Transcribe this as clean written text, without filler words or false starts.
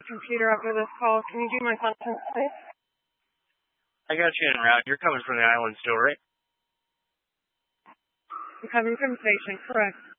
computer after this call. Can you do my contents, please? I got you en route. You're coming from the island still, right? I'm coming from the station, correct.